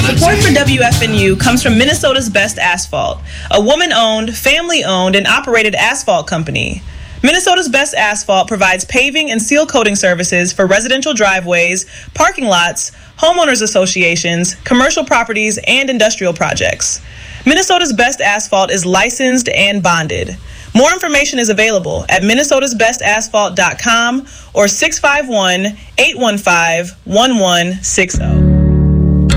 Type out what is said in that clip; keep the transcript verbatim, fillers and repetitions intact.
Support for W F N U comes from Minnesota's Best Asphalt, a woman-owned, family-owned, and operated asphalt company. Minnesota's Best Asphalt provides paving and seal coating services for residential driveways, parking lots, homeowners associations, commercial properties, and industrial projects. Minnesota's Best Asphalt is licensed and bonded. More information is available at minnesotas best asphalt dot com or six five one, eight one five, one one six zero.